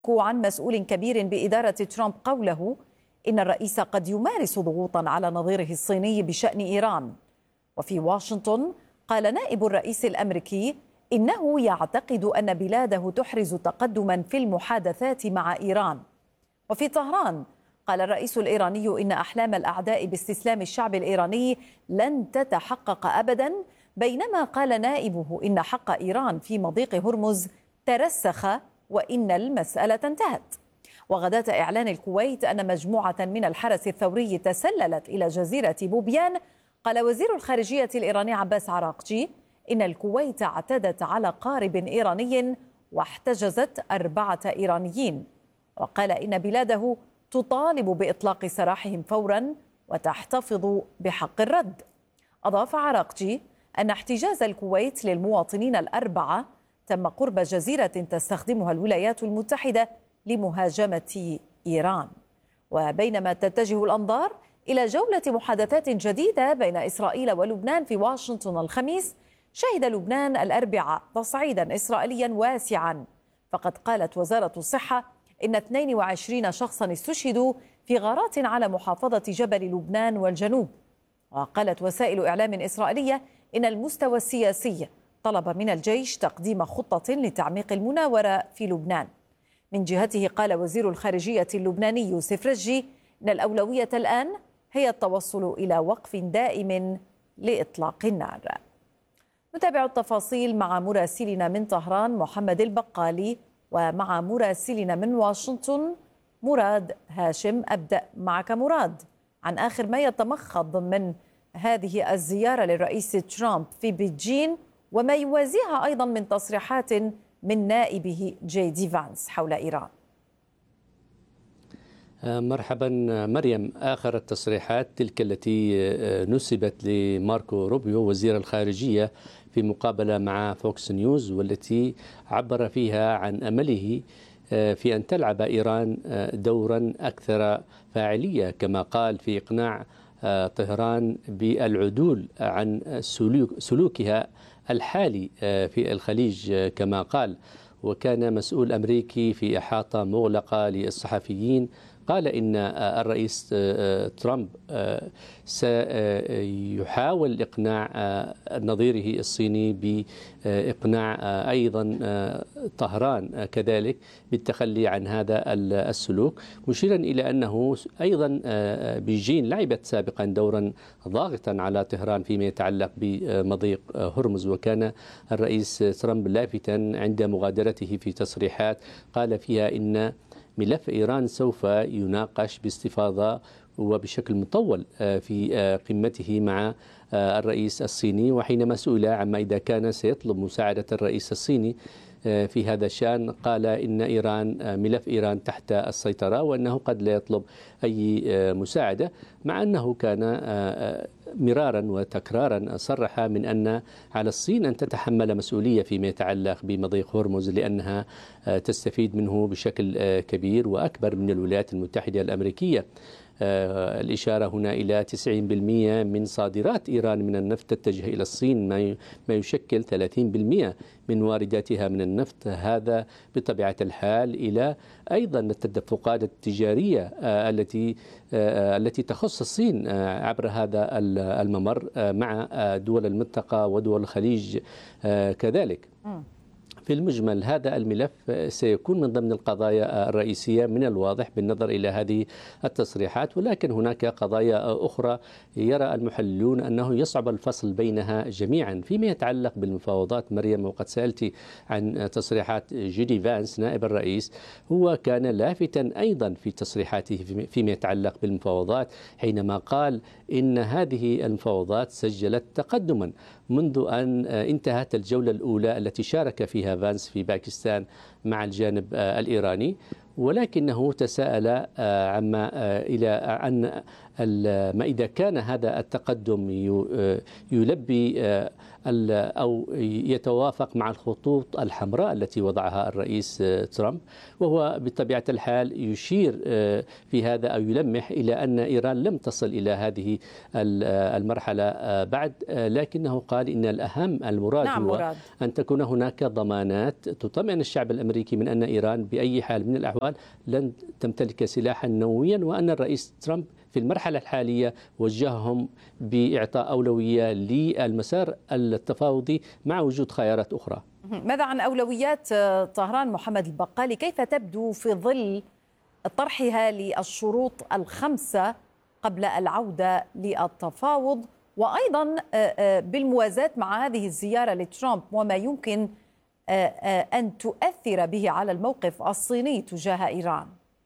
عن مسؤول كبير بإدارة ترامب قوله إن الرئيس قد يمارس ضغوطا على نظيره الصيني بشأن إيران. وفي واشنطن قال نائب الرئيس الأمريكي إنه يعتقد أن بلاده تحرز تقدما في المحادثات مع إيران. وفي طهران قال الرئيس الإيراني إن أحلام الأعداء باستسلام الشعب الإيراني لن تتحقق أبدا، بينما قال نائبه إن حق إيران في مضيق هرمز ترسخ وإن المسألة انتهت. وغداة إعلان الكويت أن مجموعة من الحرس الثوري تسللت إلى جزيرة بوبيان، قال وزير الخارجية الإيراني عباس عراقجي إن الكويت اعتدت على قارب إيراني واحتجزت 4 إيرانيين، وقال إن بلاده تطالب بإطلاق سراحهم فورا وتحتفظ بحق الرد. أضاف عراقجي أن احتجاز الكويت للمواطنين ال4 تم قرب جزيرة تستخدمها الولايات المتحدة لمهاجمة إيران. وبينما تتجه الأنظار إلى جولة محادثات جديدة بين إسرائيل ولبنان في واشنطن الخميس، شهد لبنان الأربعاء تصعيدا إسرائيليا واسعا، فقد قالت وزارة الصحة إن 22 شخصا استشهدوا في غارات على محافظة جبل لبنان والجنوب. وقالت وسائل إعلام إسرائيلية إن المستوى السياسي طلب من الجيش تقديم خطة لتعميق المناورة في لبنان. من جهته قال وزير الخارجية اللبناني يوسف رجي إن الأولوية الآن هي التوصل إلى وقف دائم لإطلاق النار. نتابع التفاصيل مع مراسلنا من طهران محمد البقالي، ومع مراسلنا من واشنطن مراد هاشم. أبدأ معك مراد عن آخر ما يتمخض من هذه الزيارة للرئيس ترامب في بيجين، وما يوازيها أيضا من تصريحات من نائبه جي دي فانس حول إيران. مرحبا مريم. آخر التصريحات تلك التي نسبت لماركو روبيو وزير الخارجية في مقابلة مع فوكس نيوز، والتي عبر فيها عن أمله في أن تلعب إيران دورا أكثر فاعلية، كما قال في إقناع طهران بالعدول عن سلوكها الحالي في الخليج كما قال. وكان مسؤول أمريكي في إحاطة مغلقة للصحفيين قال إن الرئيس ترامب سيحاول إقناع نظيره الصيني بإقناع أيضا طهران كذلك بالتخلي عن هذا السلوك، مشيرا إلى أنه أيضا بيجين لعبت سابقا دورا ضاغطا على طهران فيما يتعلق بمضيق هرمز. وكان الرئيس ترامب لافتا عند مغادرته في تصريحات قال فيها إن ملف إيران سوف يناقش باستفاضة وبشكل مطول في قمته مع الرئيس الصيني. وحينما سئل عما إذا كان سيطلب مساعدة الرئيس الصيني في هذا الشأن قال إن إيران ملف إيران تحت السيطرة، وأنه قد لا يطلب أي مساعدة، مع أنه كان مرارا وتكرارا صرح من أن على الصين أن تتحمل مسؤولية فيما يتعلق بمضيق هرمز، لأنها تستفيد منه بشكل كبير وأكبر من الولايات المتحدة الأمريكية. الإشارة هنا إلى 90% من صادرات إيران من النفط تتجه إلى الصين، ما يشكل 30% من وارداتها من النفط. هذا بطبيعة الحال إلى أيضا التدفقات التجارية التي تخص الصين عبر هذا الممر مع دول المنطقة ودول الخليج كذلك. في المجمل هذا الملف سيكون من ضمن القضايا الرئيسية من الواضح بالنظر إلى هذه التصريحات، ولكن هناك قضايا أخرى يرى المحللون أنه يصعب الفصل بينها جميعا فيما يتعلق بالمفاوضات. مريم، وقد سألت عن تصريحات جي دي فانس نائب الرئيس، هو كان لافتا أيضا في تصريحاته فيما يتعلق بالمفاوضات حينما قال إن هذه المفاوضات سجلت تقدما منذ أن انتهت الجولة الأولى التي شارك فيها فانس في باكستان مع الجانب الإيراني، ولكنه تساءل عن ما إذا كان هذا التقدم يلبي أو يتوافق مع الخطوط الحمراء التي وضعها الرئيس ترامب، وهو بطبيعة الحال يشير في هذا أو يلمح إلى أن إيران لم تصل إلى هذه المرحلة بعد، لكنه قال إن الأهم المراد هو أن تكون هناك ضمانات تطمئن الشعب الأمريكي من أن إيران بأي حال من الأحوال لن تمتلك سلاحا نوويا، وأن الرئيس ترامب في المرحلة الحالية وجههم بإعطاء أولوية للمسار التفاوضي مع وجود خيارات أخرى. ماذا عن أولويات طهران محمد البقالي؟ كيف تبدو في ظل طرحها للشروط الخمسة قبل العودة للتفاوض، وأيضا بالموازاة مع هذه الزيارة لترامب وما يمكن أن تؤثر به على الموقف الصيني تجاه إيران؟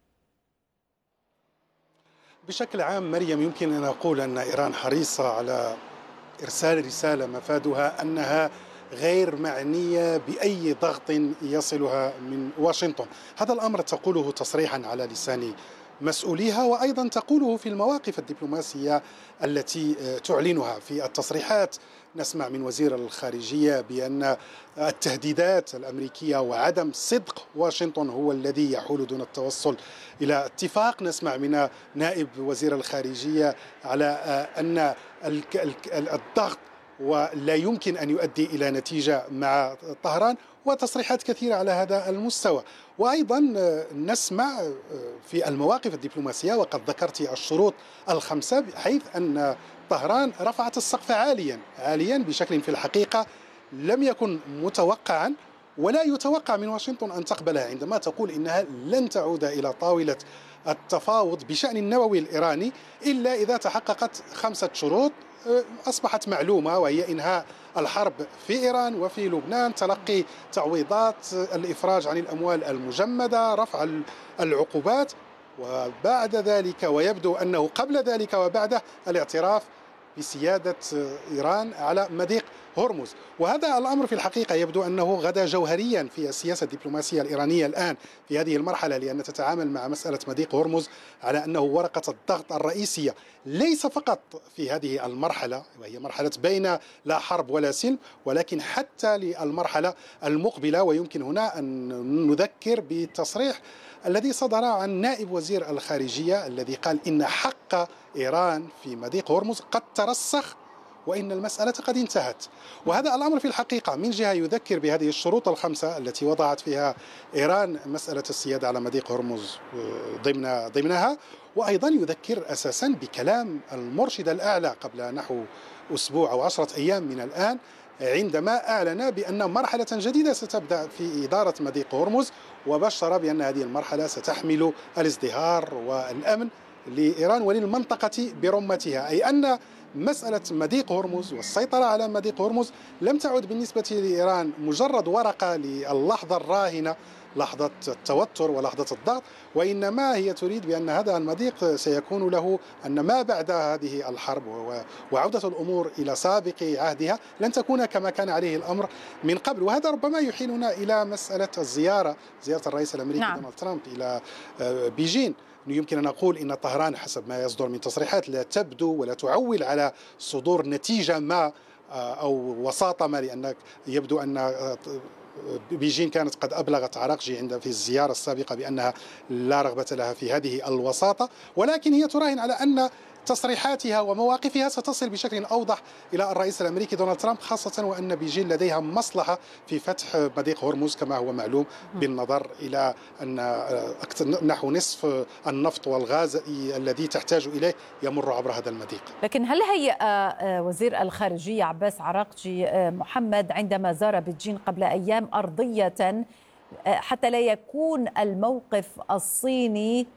بشكل عام مريم، يمكن أن أقول أن إيران حريصة على إرسال رسالة مفادها أنها غير معنية بأي ضغط يصلها من واشنطن. هذا الأمر تقوله تصريحا على لسان مسؤوليها، وأيضا تقوله في المواقف الدبلوماسية التي تعلنها. في التصريحات نسمع من وزير الخارجية بأن التهديدات الأمريكية وعدم صدق واشنطن هو الذي يحول دون التوصل إلى اتفاق. نسمع من نائب وزير الخارجية على أن الضغط ولا يمكن أن يؤدي إلى نتيجة مع طهران، وتصريحات كثيرة على هذا المستوى. وأيضا نسمع في المواقف الدبلوماسية، وقد ذكرت الشروط الخمسة، حيث أن طهران رفعت السقف عاليا بشكل في الحقيقة لم يكن متوقعا ولا يتوقع من واشنطن أن تقبلها، عندما تقول إنها لن تعود إلى طاولة التفاوض بشأن النووي الإيراني إلا إذا تحققت 5 شروط أصبحت معلومة، وهي إنهاء الحرب في إيران وفي لبنان، تلقي تعويضات، الإفراج عن الأموال المجمدة، رفع العقوبات، وبعد ذلك ويبدو أنه قبل ذلك وبعده الاعتراف بسيادة إيران على مضيق هرمز. وهذا الأمر في الحقيقة يبدو أنه غدا جوهريا في السياسة الدبلوماسية الإيرانية الآن في هذه المرحلة، لأن تتعامل مع مسألة مضيق هرمز على أنه ورقة الضغط الرئيسية، ليس فقط في هذه المرحلة وهي مرحلة بين لا حرب ولا سلم، ولكن حتى للمرحلة المقبلة. ويمكن هنا أن نذكر بالتصريح الذي صدر عن نائب وزير الخارجية الذي قال إن حق إيران في مضيق هرمز قد ترسخ وإن المسألة قد انتهت. وهذا الأمر في الحقيقة من جهة يذكر بهذه الشروط الخمسة التي وضعت فيها إيران مسألة السيادة على مضيق هرمز ضمنها، وأيضا يذكر أساسا بكلام المرشد الأعلى قبل نحو أسبوع أو 10 أيام من الآن، عندما أعلن بأن مرحلة جديدة ستبدأ في إدارة مضيق هرمز، وبشر بأن هذه المرحلة ستحمل الازدهار والأمن لإيران وللمنطقة برمتها، أي أن مسألة مضيق هرمز والسيطرة على مضيق هرمز لم تعد بالنسبة لإيران مجرد ورقة للحظة الراهنة، لحظة التوتر ولحظة الضغط، وإنما هي تريد بأن هذا المضيق سيكون له أن ما بعد هذه الحرب وعودة الأمور إلى سابق عهدها لن تكون كما كان عليه الأمر من قبل. وهذا ربما يحيلنا إلى مسألة زيارة الرئيس الأمريكي دونالد ترامب إلى بيجين. يمكن أن نقول إن طهران حسب ما يصدر من تصريحات لا تبدو ولا تعول على صدور نتيجة ما أو وساطة ما، لأن يبدو أن بيجين كانت قد أبلغت عراقجي في الزيارة السابقة بأنها لا رغبة لها في هذه الوساطة، ولكن هي تراهن على أن تصريحاتها ومواقفها ستصل بشكل أوضح إلى الرئيس الأمريكي دونالد ترامب، خاصة وأن بيجين لديها مصلحة في فتح مضيق هرمز كما هو معلوم، بالنظر إلى أن نحو نصف النفط والغاز الذي تحتاج إليه يمر عبر هذا المضيق. لكن هل هيأ وزير الخارجية عباس عراقجي محمد عندما زار بيجين قبل أيام أرضية حتى لا يكون الموقف الصيني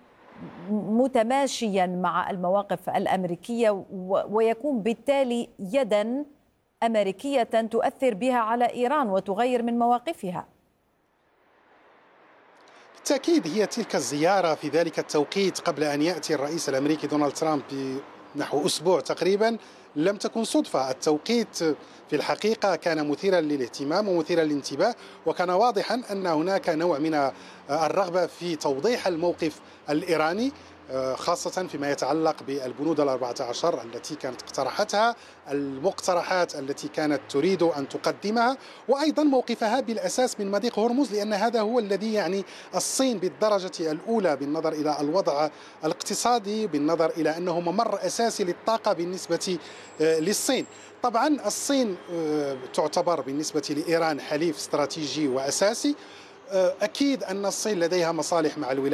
متماشيا مع المواقف الأمريكية ويكون بالتالي يدا أمريكية تؤثر بها على إيران وتغير من مواقفها؟ بالتأكيد هي تلك الزيارة في ذلك التوقيت قبل أن يأتي الرئيس الأمريكي دونالد ترامب نحو أسبوع تقريبا لم تكن صدفة. التوقيت في الحقيقة كان مثيرا للاهتمام ومثيرا للانتباه، وكان واضحا أن هناك نوع من الرغبة في توضيح الموقف الإيراني خاصة فيما يتعلق بالبنود ال14 التي كانت اقترحتها، المقترحات التي كانت تريد أن تقدمها، وأيضا موقفها بالأساس من مضيق هرمز، لأن هذا هو الذي يعني الصين بالدرجة الأولى بالنظر إلى الوضع الاقتصادي، بالنظر إلى أنه ممر أساسي للطاقة بالنسبة للصين. طبعا الصين تعتبر بالنسبة لإيران حليف استراتيجي وأساسي. أكيد أن الصين لديها مصالح مع الولايات